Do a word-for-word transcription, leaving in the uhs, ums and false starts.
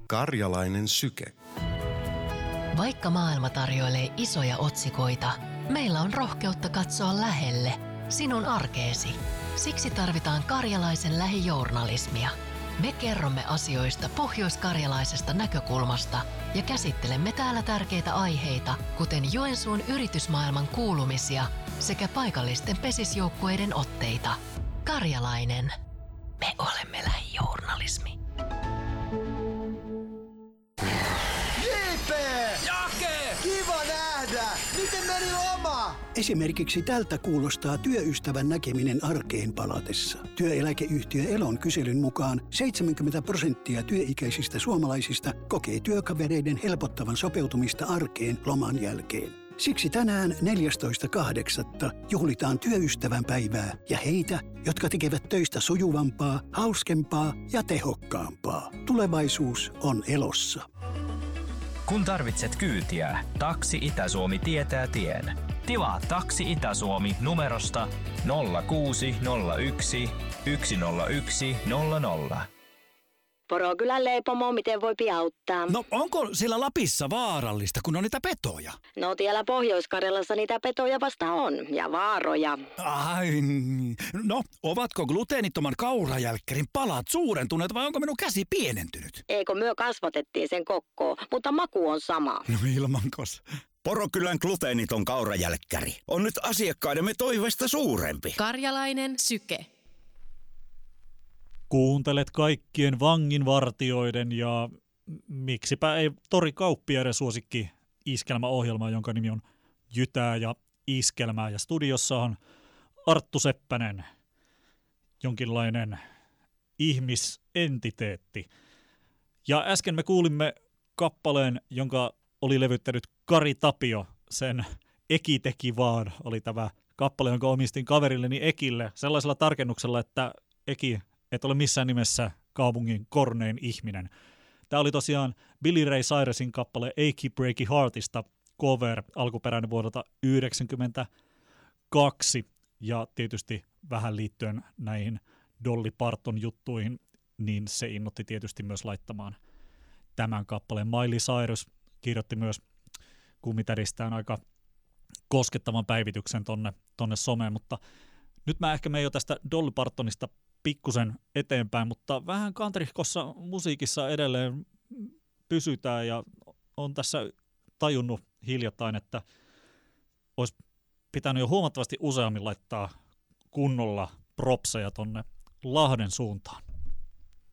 Karjalainen syke. Vaikka maailma tarjoilee isoja otsikoita, meillä on rohkeutta katsoa lähelle, sinun arkeesi. Siksi tarvitaan karjalaisen lähijournalismia. Me kerromme asioista pohjoiskarjalaisesta näkökulmasta ja käsittelemme täällä tärkeitä aiheita, kuten Joensuun yritysmaailman kuulumisia sekä paikallisten pesisjoukkueiden otteita. Karjalainen. Me olemme lähijournalismi. J P! Jake! Kiva nähdä! Miten meni loma? Esimerkiksi tältä kuulostaa työystävän näkeminen arkeen palatessa. Työeläkeyhtiö Elon kyselyn mukaan seitsemänkymmentä prosenttia työikäisistä suomalaisista kokee työkavereiden helpottavan sopeutumista arkeen loman jälkeen. Siksi tänään neljästoista kahdeksatta juhlitaan työystävän päivää ja heitä, jotka tekevät töistä sujuvampaa, hauskempaa ja tehokkaampaa. Tulevaisuus on Elossa. Kun tarvitset kyytiä, Taksi Itä-Suomi tietää tien. Tilaa Taksi Itä-Suomi numerosta nolla kuusi nolla yksi yksi nolla yksi nolla nolla. Porokylän leipomo, miten voi auttaa? No onko siellä Lapissa vaarallista, kun on niitä petoja? No täällä Pohjois-Karjalassa niitä petoja vasta on, ja vaaroja. Ai, no ovatko gluteenittoman kaurajälkkärin palat suurentuneet vai onko minun käsi pienentynyt? Eikö myö kasvatettiin sen kokkoon, mutta maku on sama. No ilmankos. Porokylän gluteeniton kaurajälkkäri on nyt asiakkaidemme toiveesta suurempi. Karjalainen syke. Kuuntelet kaikkien vanginvartijoiden ja miksipä ei Tori Kauppiaiden suosikki iskelmäohjelma, jonka nimi on Jytää ja iskelmää. Ja studiossa on Arttu Seppänen, jonkinlainen ihmisentiteetti. Ja äsken me kuulimme kappaleen, jonka oli levyttänyt Kari Tapio. Sen Eki teki vaan oli tämä kappale, jonka omistin kaverilleni Ekille sellaisella tarkennuksella, että Eki et ole missään nimessä kaupungin kornein ihminen. Tämä oli tosiaan Billy Ray Cyrusin kappale Achy Breaky Heartista cover alkuperäinen vuodelta yhdeksänkymmentäkaksi. Ja tietysti vähän liittyen näihin Dolly Parton juttuihin, niin se innoitti tietysti myös laittamaan tämän kappaleen. Miley Cyrus kirjoitti myös kummitädistään aika koskettavan päivityksen tonne, tonne someen, mutta nyt mä ehkä menen jo tästä Dolly Partonista pikkusen eteenpäin, mutta vähän kantrihkossa musiikissa edelleen pysytään ja on tässä tajunnut hiljattain, että olisi pitänyt jo huomattavasti useammin laittaa kunnolla propseja tonne Lahden suuntaan.